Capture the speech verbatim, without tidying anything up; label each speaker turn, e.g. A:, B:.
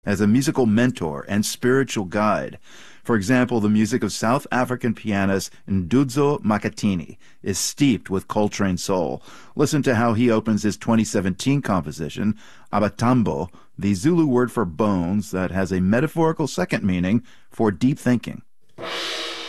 A: as a musical mentor and spiritual guide. For example, the music of South African pianist Ndudzo Makhathini is steeped with Coltrane soul. Listen to how he opens his twenty seventeen composition, Abatambo, the Zulu word for bones that has a metaphorical second meaning for deep thinking.